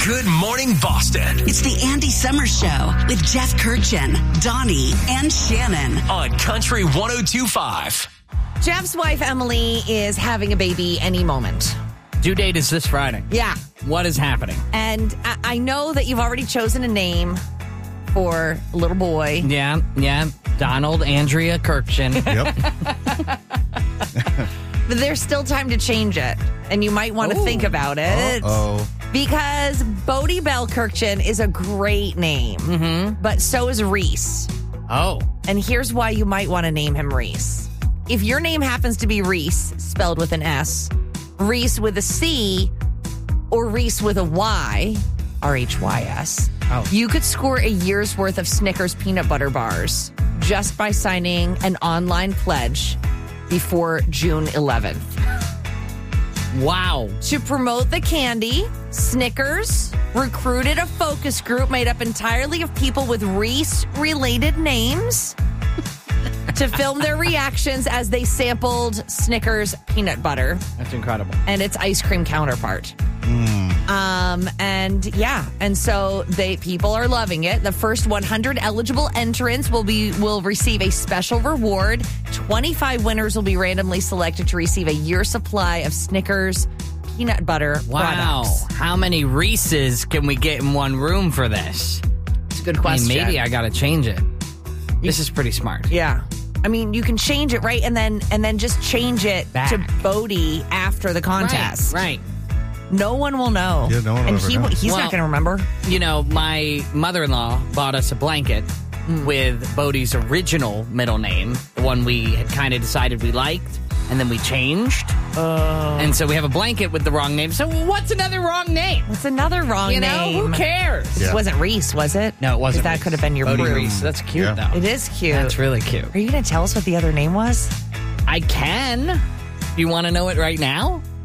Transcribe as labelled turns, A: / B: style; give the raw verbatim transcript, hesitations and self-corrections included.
A: Good Morning Boston.
B: It's the Andy Summers Show with Jeff Kirchin, Donnie, and Shannon.
A: On Country one oh two point five.
C: Jeff's wife, Emily, is having a baby any moment.
D: Due date is this Friday.
C: Yeah.
D: What is happening?
C: And I, I know that you've already chosen a name for a little boy.
D: Yeah, yeah. Donald Andrea Kirkchin.
E: Yep.
C: But there's still time to change it. And you might want to
D: Ooh.
C: think about it.
E: Oh.
C: Because Bodie Bell Kirkchin is a great name. Mm-hmm. But so is Reese.
D: Oh.
C: And here's why you might want to name him Reese. If your name happens to be Reese, spelled with an S, Reese with a C, or Reese with a Y, R H Y S,
D: Oh.
C: you could score a year's worth of Snickers peanut butter bars just by signing an online pledge before June eleventh.
D: Wow.
C: To promote the candy, Snickers recruited a focus group made up entirely of people with Reese-related names to film their reactions as they sampled Snickers peanut butter
D: That's incredible.
C: and its ice cream counterpart. Um, and yeah, and so they people are loving it. The first one hundred eligible entrants will be will receive a special reward. twenty-five winners will be randomly selected to receive a year supply of Snickers peanut butter
D: Wow.
C: products.
D: How many Reese's can we get in one room for this?
C: It's a good
D: I
C: question.
D: mean, maybe I got to change it. This is pretty smart.
C: Yeah. I mean, you can change it, right? And then and then just change it
D: Back.
C: to Bodie after the contest.
D: Right, right.
C: No one will know.
E: Yeah, no one will
C: and
E: ever
C: he
E: know.
C: he's
D: Well-
C: not going to remember.
D: You know, my mother-in-law bought us a blanket with Bodie's original middle name, the one we had kind of decided we liked, and then we changed.
C: Oh.
D: And so we have a blanket with the wrong name. So what's another wrong name?
C: What's another wrong
D: You know,
C: name?
D: who cares?
E: Yeah.
C: It wasn't Reese, was it?
D: No, it wasn't.
C: That
D: Reese.
C: could have been your
D: Bodie
C: brew.
D: Reese. That's cute,
E: Yeah.
D: though.
C: It is cute.
D: That's really cute.
C: Are you going to tell us what the other name was?
D: I can. You want to know it right now?